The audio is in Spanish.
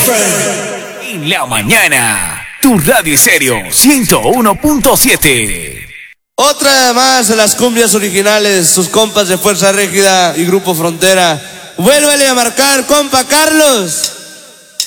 En la mañana, tu radio serio 101.7. Otra más de las cumbias originales, sus compas de Fuerza Régida y Grupo Frontera. Vuélvele a marcar, compa Carlos.